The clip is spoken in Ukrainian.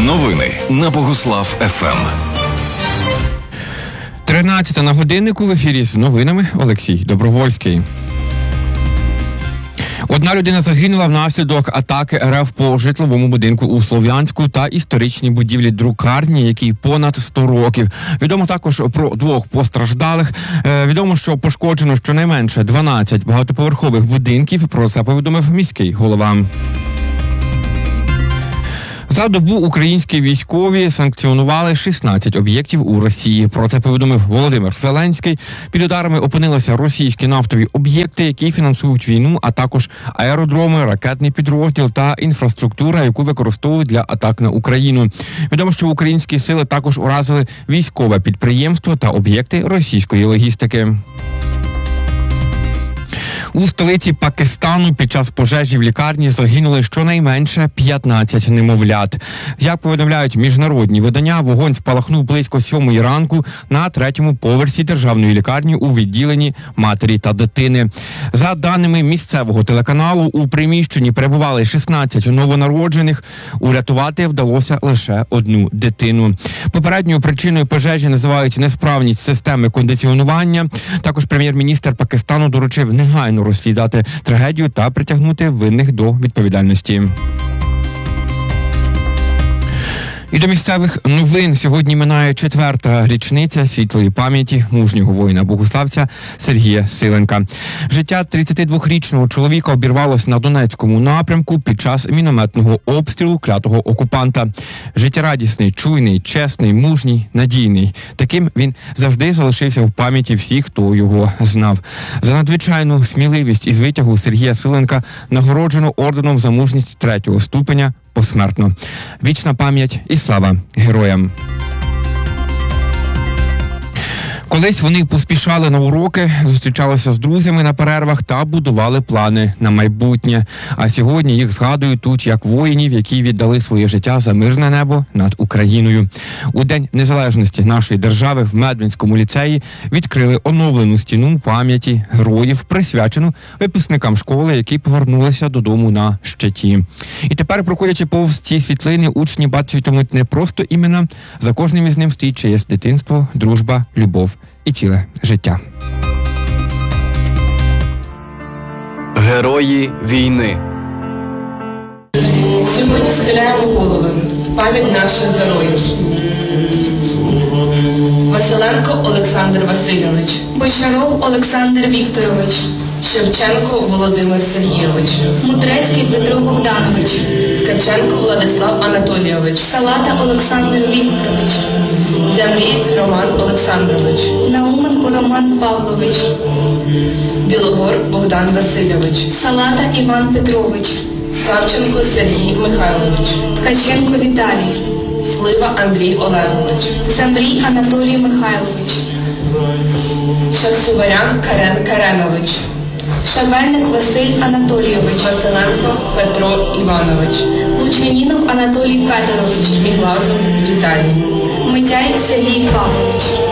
Новини на Богуслав ФМ. 13 на годиннику, в ефірі з новинами Олексій Добровольський. Одна людина загинула внаслідок атаки РФ по житловому будинку у Слов'янську та історичній будівлі друкарні, якій понад 100 років. Відомо також про 2 постраждалих. Відомо, що пошкоджено щонайменше 12 багатоповерхових будинків. Про це повідомив міський голова. За добу українські військові санкціонували 16 об'єктів у Росії. Про це повідомив Володимир Зеленський. Під ударами опинилися російські нафтові об'єкти, які фінансують війну, а також аеродроми, ракетний підрозділ та інфраструктура, яку використовують для атак на Україну. Відомо, що українські сили також уразили військове підприємство та об'єкти російської логістики. У столиці Пакистану під час пожежі в лікарні загинули щонайменше 15 немовлят. Як повідомляють міжнародні видання, вогонь спалахнув близько 7 ранку на 3-му поверсі державної лікарні у відділенні матері та дитини. За даними місцевого телеканалу, у приміщенні перебували 16 новонароджених. Урятувати вдалося лише 1 дитину. Попередньою причиною пожежі називають несправність системи кондиціонування. Також прем'єр-міністр Пакистану доручив негайно розслідувати трагедію та притягнути винних до відповідальності. І до місцевих новин. Сьогодні минає 4-та річниця світлої пам'яті мужнього воїна-богуславця Сергія Силенка. Життя 32-річного чоловіка обірвалося на Донецькому напрямку під час мінометного обстрілу клятого окупанта. Життєрадісний, чуйний, чесний, мужній, надійний. Таким він завжди залишився в пам'яті всіх, хто його знав. За надзвичайну сміливість із витягу Сергія Силенка нагороджено орденом за мужність 3-го ступеня посмертно. Вічна пам'ять і слава героям. Колись вони поспішали на уроки, зустрічалися з друзями на перервах та будували плани на майбутнє. А сьогодні їх згадують тут як воїнів, які віддали своє життя за мирне небо над Україною. У День Незалежності нашої держави в Медвинському ліцеї відкрили оновлену стіну пам'яті героїв, присвячену випускникам школи, які повернулися додому на щиті. І тепер, проходячи повз ці світлини, учні бачитимуть не просто імена, за кожним із ним стоїть чиєсь дитинство, дружба, любов і ціле життя. Герої війни. Сьогодні схиляємо голови в пам'ять наших героїв. Василенко Олександр Васильович. Бочаров Олександр Вікторович. Шевченко Володимир Сергійович. Мудрецький Петро Богданович. Ткаченко Владислав Анатолійович. Салата Олександр Вікторович. Землій Роман Олександрович. Науменко Роман Павлович. Білогор Богдан Васильович. Салата Іван Петрович. Савченко Сергій Михайлович. Ткаченко Віталій. Слива Андрій Олегович. Замрій Анатолій Михайлович. Шахсуварян Карен Каренович. Шавельник Василь Анатолійович. Василенко Петро Іванович. Лучвінінов Анатолій Федорович. Міглазов Віталій. Митяй Сергій Павлович.